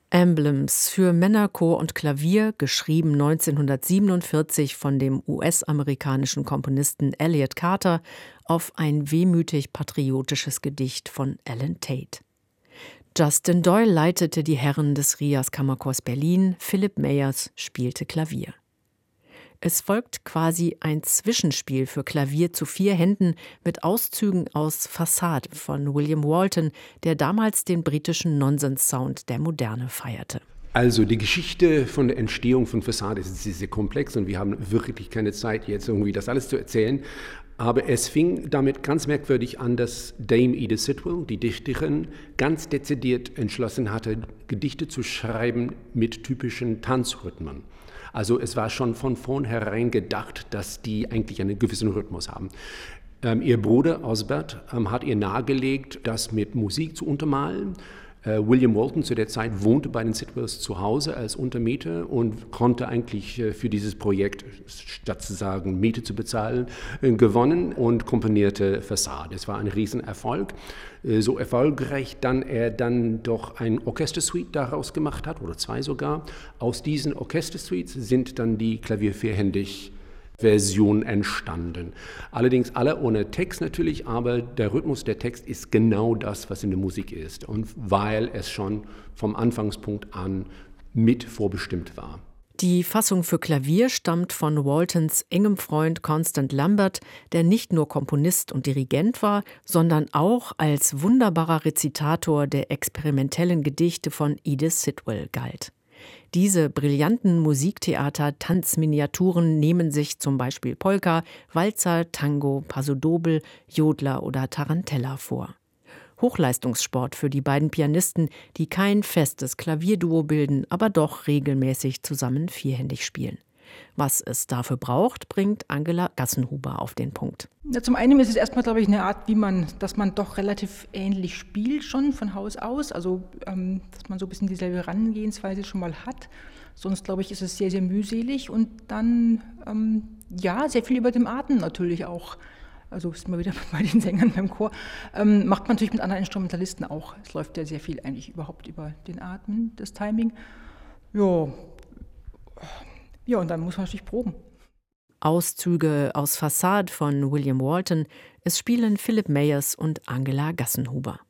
Emblems für Männerchor und Klavier, geschrieben 1947 von dem US-amerikanischen Komponisten Elliott Carter auf ein wehmütig-patriotisches Gedicht von Alan Tate. Justin Doyle leitete die Herren des Rias Kammerchors Berlin, Philip Meyers spielte Klavier. Es folgt quasi ein Zwischenspiel für Klavier zu 4 Händen mit Auszügen aus Facade von William Walton, der damals den britischen Nonsens-Sound der Moderne feierte. Also die Geschichte von der Entstehung von Facade ist sehr komplex und wir haben wirklich keine Zeit, jetzt irgendwie das alles zu erzählen. Aber es fing damit ganz merkwürdig an, dass Dame Edith Sitwell, die Dichterin, ganz dezidiert entschlossen hatte, Gedichte zu schreiben mit typischen Tanzrhythmen. Also es war schon von vornherein gedacht, dass die eigentlich einen gewissen Rhythmus haben. Ihr Bruder Osbert hat ihr nahegelegt, das mit Musik zu untermalen. William Walton zu der Zeit wohnte bei den Sitwells zu Hause als Untermieter und konnte eigentlich für dieses Projekt, statt zu sagen, Miete zu bezahlen, gewonnen und komponierte Facade. Es war ein Riesenerfolg. So erfolgreich, er dann doch ein Orchestersuite daraus gemacht hat, oder 2 sogar. Aus diesen Orchestersuites sind dann die klaviervierhändig Version entstanden. Allerdings alle ohne Text natürlich, aber der Rhythmus der Text ist genau das, was in der Musik ist. Und weil es schon vom Anfangspunkt an mit vorbestimmt war. Die Fassung für Klavier stammt von Waltons engem Freund Constant Lambert, der nicht nur Komponist und Dirigent war, sondern auch als wunderbarer Rezitator der experimentellen Gedichte von Edith Sitwell galt. Diese brillanten Musiktheater-Tanzminiaturen nehmen sich zum Beispiel Polka, Walzer, Tango, Paso Doble, Jodler oder Tarantella vor. Hochleistungssport für die beiden Pianisten, die kein festes Klavierduo bilden, aber doch regelmäßig zusammen vierhändig spielen. Was es dafür braucht, bringt Angela Gassenhuber auf den Punkt. Ja, zum einen ist es erstmal, glaube ich, eine Art, dass man doch relativ ähnlich spielt schon von Haus aus, also dass man so ein bisschen dieselbe Herangehensweise schon mal hat. Sonst, glaube ich, ist es sehr, sehr mühselig und dann, sehr viel über dem Atem natürlich auch. Also ist mal wieder bei den Sängern beim Chor. Macht man natürlich mit anderen Instrumentalisten auch. Es läuft ja sehr viel eigentlich überhaupt über den Atmen, das Timing. Ja, und dann muss man natürlich proben. Auszüge aus Facade von William Walton. Es spielen Philip Meyers und Angela Gassenhuber.